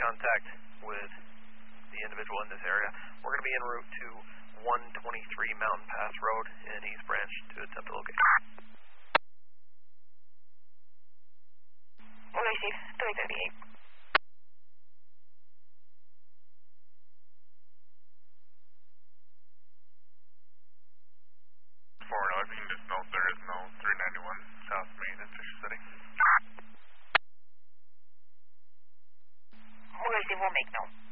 contact with the individual in this area. We're going to be en route to 123 Mountain Pass Road in East Branch to attempt to locate. We'll receive 338. Forward, everything just knows there is no 391 South Main in Fisher City. We'll receive, we'll make note.